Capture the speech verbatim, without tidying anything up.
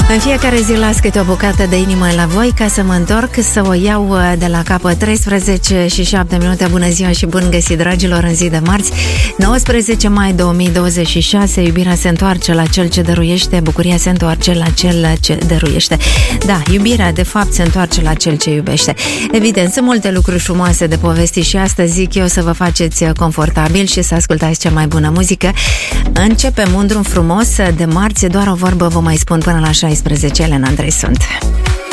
În fiecare zi las câte o bucată de inimă la voi ca să mă întorc, să o iau de la capăt. Treisprezece și șapte minute. Bună ziua și bun găsit, dragilor, în zi de marți, nouăsprezece mai două mii douăzeci și șase. Iubirea se întoarce la cel ce dăruiește, bucuria se întoarce la cel ce dăruiește. Da, iubirea de fapt se întoarce la cel ce iubește. Evident, sunt multe lucruri frumoase de povesti și astăzi zic eu să vă faceți confortabil și să ascultați cea mai bună muzică. Începem un drum frumos de marți, doar o vorbă vă mai spun până la șaisprezece. Elena Andrei sunt.